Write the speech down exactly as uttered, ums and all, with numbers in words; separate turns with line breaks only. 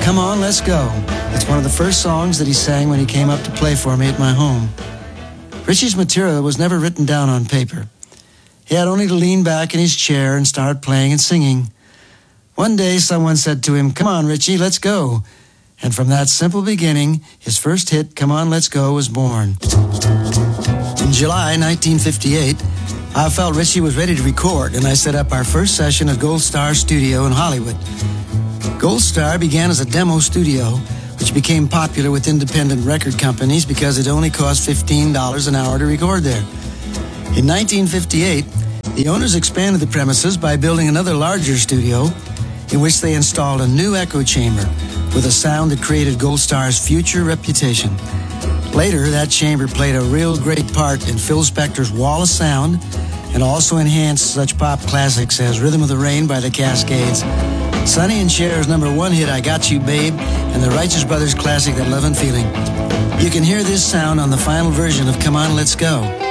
Come On, Let's Go. It's one of the first songs that he sang when he came up to play for me at my home. Richie's material was never written down on paper. He had only to lean back in his chair and start playing and singing. One day, someone said to him, "Come on, Richie, let's go." And from that simple beginning, his first hit, "Come On, Let's Go," was born. In July nineteen fifty-eight, I felt Richie was ready to record, and I set up our first session at Gold Star Studio in Hollywood. Gold Star began as a demo studio, which became popular with independent record companies because it only cost fifteen dollars an hour to record there. In nineteen fifty-eight, the owners expanded the premises by building another larger studio in which they installed a new echo chamber with a sound that created Gold Star's future reputation. Later, that chamber played a real great part in Phil Spector's Wall of Sound and also enhanced such pop classics as Rhythm of the Rain by the Cascades, Sonny and Cher's number one hit, I Got You, Babe, and the Righteous Brothers classic, That Lovin' Feeling. You can hear this sound on the final version of Come On, Let's Go.